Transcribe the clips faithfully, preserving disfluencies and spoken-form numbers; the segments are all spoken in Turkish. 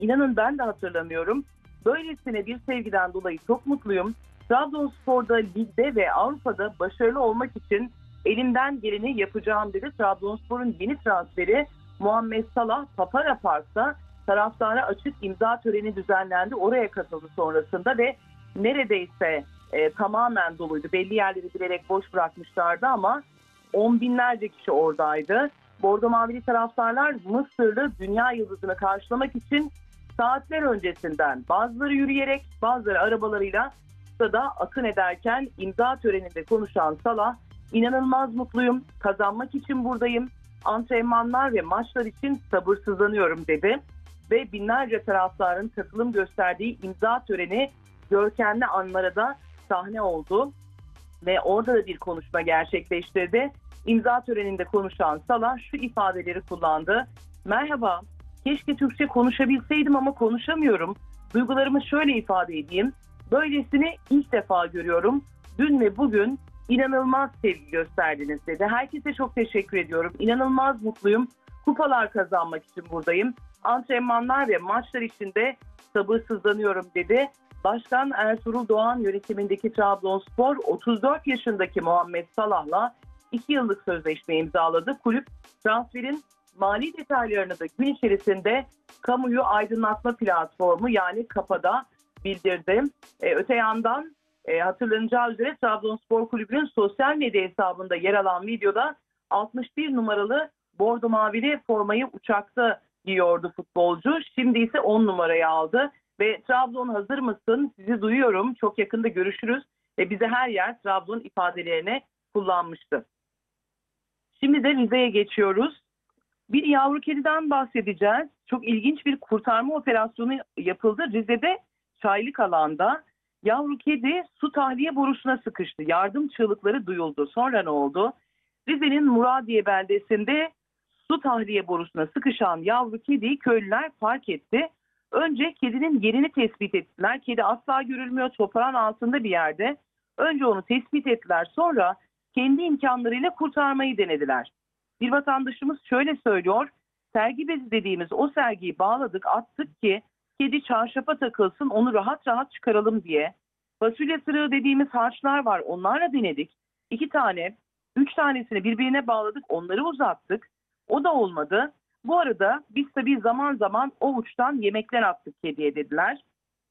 İnanın ben de hatırlamıyorum. Böylesine bir sevgiden dolayı çok mutluyum. Trabzonspor'da ligde ve Avrupa'da başarılı olmak için elimden geleni yapacağım dedi. Trabzonspor'un yeni transferi Muhammed Salah Papara Park'ta taraftara açık imza töreni düzenlendi. Oraya katıldı sonrasında ve neredeyse e, tamamen doluydu. Belli yerleri bilerek boş bırakmışlardı ama on binlerce kişi oradaydı. Bordo Mavili taraftarlar Mısırlı dünya yıldızını karşılamak için saatler öncesinden bazıları yürüyerek bazıları arabalarıyla da akın ederken imza töreninde konuşan Salah, inanılmaz mutluyum, kazanmak için buradayım, antrenmanlar ve maçlar için sabırsızlanıyorum dedi. Ve binlerce taraftarın katılım gösterdiği imza töreni görkemli anlara da sahne oldu. Ve orada da bir konuşma gerçekleştirdi. İmza töreninde konuşan Salah şu ifadeleri kullandı. Merhaba, keşke Türkçe konuşabilseydim ama konuşamıyorum. Duygularımı şöyle ifade edeyim. Böylesini ilk defa görüyorum. Dün ve bugün inanılmaz sevgi gösterdiniz dedi. Herkese çok teşekkür ediyorum. İnanılmaz mutluyum. Kupalar kazanmak için buradayım. Antrenmanlar ve maçlar için de sabırsızlanıyorum dedi. Başkan Ertuğrul Doğan yönetimindeki Trabzonspor otuz dört yaşındaki Muhammed Salah'la iki yıllık sözleşme imzaladı. Kulüp transferin mali detaylarını da gün içerisinde kamuyu aydınlatma platformu yani KAPA'da bildirdi. Ee, öte yandan e, hatırlanacağı üzere Trabzonspor Kulübü'nün sosyal medya hesabında yer alan videoda altmış bir numaralı bordo mavili formayı uçakta giyiyordu futbolcu. Şimdi ise on numarayı aldı ve Trabzon hazır mısın? Sizi duyuyorum. Çok yakında görüşürüz. Ve bize her yer Trabzon ifadelerini kullanmıştı. Şimdi de Rize'ye geçiyoruz. Bir yavru kediden bahsedeceğiz. Çok ilginç bir kurtarma operasyonu yapıldı. Rize'de Çaylık alanda yavru kedi su tahliye borusuna sıkıştı. Yardım çığlıkları duyuldu. Sonra ne oldu? Rize'nin Muradiye beldesinde su tahliye borusuna sıkışan yavru kediyi köylüler fark etti. Önce kedinin yerini tespit ettiler. Kedi asla görülmüyor, toprağın altında bir yerde. Önce onu tespit ettiler. Sonra kendi imkanlarıyla kurtarmayı denediler. Bir vatandaşımız şöyle söylüyor. Sergi bezi dediğimiz o sergiyi bağladık, attık ki kedi çarşafa takılsın, onu rahat rahat çıkaralım diye. Fasulye sırığı dediğimiz harçlar var, onlarla denedik. İki tane, üç tanesini birbirine bağladık, onları uzattık. O da olmadı. Bu arada biz tabii zaman zaman o uçtan yemekler attık kediye dediler.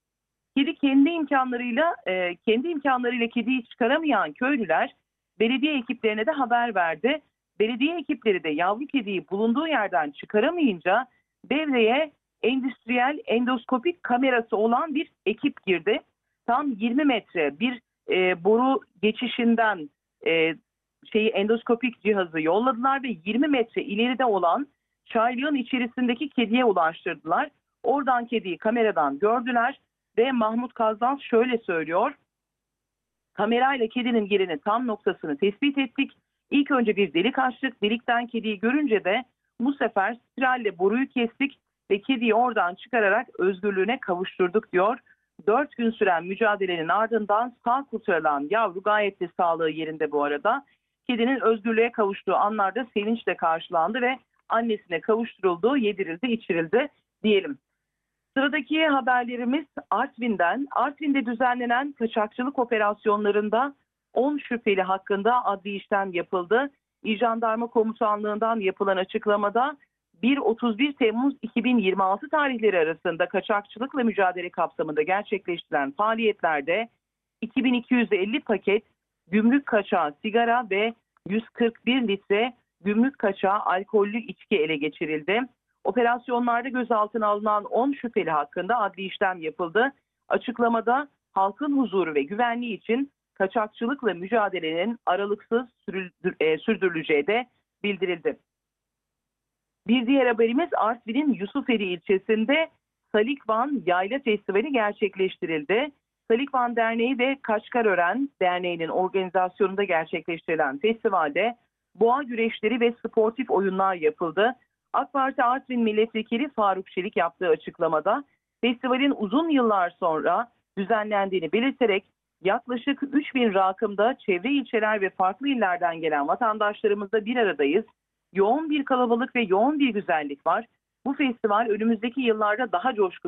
Kedi kendi imkanlarıyla, e, kendi imkanlarıyla kediyi çıkaramayan köylüler belediye ekiplerine de haber verdi. Belediye ekipleri de yavru kediyi bulunduğu yerden çıkaramayınca devreye endüstriyel endoskopik kamerası olan bir ekip girdi. Tam yirmi metre bir e, boru geçişinden e, şeyi endoskopik cihazı yolladılar ve yirmi metre ileride olan çaylığın içerisindeki kediye ulaştırdılar. Oradan kediyi kameradan gördüler ve Mahmut Kazdan şöyle söylüyor. Kamerayla kedinin yerini tam noktasını tespit ettik. İlk önce bir delik açtık. Delikten kediyi görünce de bu sefer spiralle boruyu kestik ve kediyi oradan çıkararak özgürlüğüne kavuşturduk diyor. Dört gün süren mücadelenin ardından sağ kurtarılan yavru gayet de sağlığı yerinde bu arada. Kedinin özgürlüğe kavuştuğu anlarda sevinçle karşılandı ve annesine kavuşturuldu, yedirildi, içirildi diyelim. Sıradaki haberlerimiz Artvin'den. Artvin'de düzenlenen kaçakçılık operasyonlarında on şüpheli hakkında adli işlem yapıldı. İl Jandarma Komutanlığı'ndan yapılan açıklamada bir otuz bir Temmuz iki bin yirmi altı tarihleri arasında kaçakçılıkla mücadele kapsamında gerçekleştirilen faaliyetlerde iki bin iki yüz elli paket gümrük kaçağı sigara ve yüz kırk bir litre gümrük kaçağı alkollü içki ele geçirildi. Operasyonlarda gözaltına alınan on şüpheli hakkında adli işlem yapıldı. Açıklamada halkın huzuru ve güvenliği için kaçakçılıkla mücadelenin aralıksız sürdürüleceği de bildirildi. Bir diğer haberimiz Artvin'in Yusufeli ilçesinde Salikvan Yayla Festivali gerçekleştirildi. Salikvan Derneği ve Kaçkarören Derneği'nin organizasyonunda gerçekleştirilen festivalde boğa güreşleri ve sportif oyunlar yapıldı. AK Parti Artvin Milletvekili Faruk Çelik yaptığı açıklamada festivalin uzun yıllar sonra düzenlendiğini belirterek yaklaşık üç bin rakımda çevre ilçeler ve farklı illerden gelen vatandaşlarımızla bir aradayız. Yoğun bir kalabalık ve yoğun bir güzellik var. Bu festival önümüzdeki yıllarda daha coşkulu